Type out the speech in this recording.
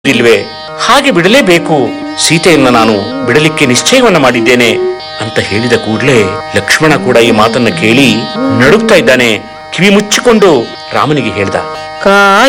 ಇಲ್ವೇ? ಹಾಗೆ ಬಿಡಲೇಬೇಕು. ಸೀತೆಯನ್ನ ನಾನು ಬಿಡಲಿಕ್ಕೆ ನಿಶ್ಚಯವನ್ನ ಮಾಡಿದ್ದೇನೆ ಅಂತ ಹೇಳಿದ ಕೂಡಲೇ ಲಕ್ಷ್ಮಣ ಕೂಡ ಈ ಮಾತನ್ನ ಕೇಳಿ ನಡುಗ್ತಾ ಇದ್ದಾನೆ. ಕಿವಿ ಮುಚ್ಚಿಕೊಂಡು ರಾಮನಿಗೆ ಹೇಳ್ದ,